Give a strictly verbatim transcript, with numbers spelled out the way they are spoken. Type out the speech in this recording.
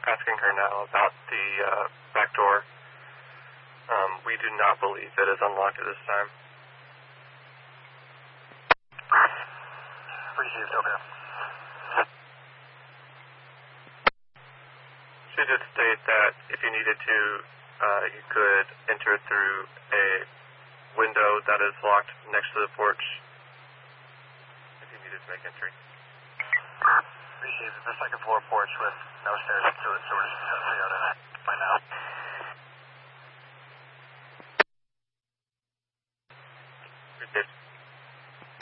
asking her now about the uh, back door. Um, we do not believe it is unlocked at this time. Received, over. She did state that if you needed to, uh, you could enter through a window that is locked next to the porch if you needed to make entry. Received the second floor porch with no stairs to it, so we're just going to